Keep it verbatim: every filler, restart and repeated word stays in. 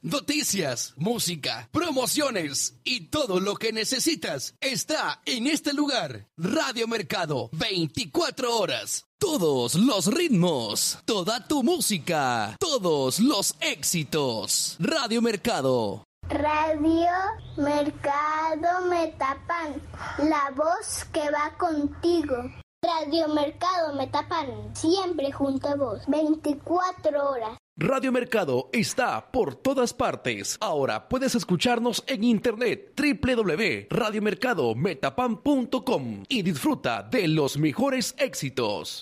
noticias, música, promociones y todo lo que necesitas está en este lugar. Radio Mercado, veinticuatro horas. Todos los ritmos, toda tu música, todos los éxitos. Radio Mercado. Radio Mercado Metapan, la voz que va contigo. Radio Mercado Metapan, siempre junto a vos, veinticuatro horas. Radio Mercado está por todas partes. Ahora puedes escucharnos en internet doble u doble u doble u punto radio mercado metapan punto com y disfruta de los mejores éxitos.